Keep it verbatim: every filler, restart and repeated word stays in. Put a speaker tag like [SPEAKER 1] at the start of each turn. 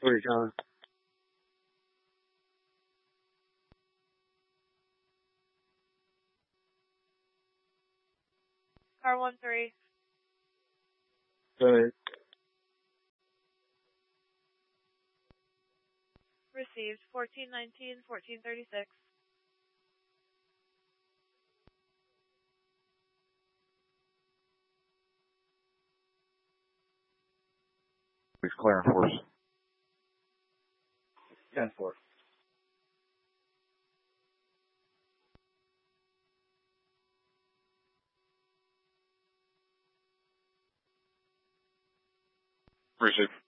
[SPEAKER 1] Three, John.
[SPEAKER 2] Car one three.
[SPEAKER 1] Good.
[SPEAKER 2] Received. Fourteen nineteen, fourteen thirty-six.
[SPEAKER 1] Please clear and force. ten four. Receive.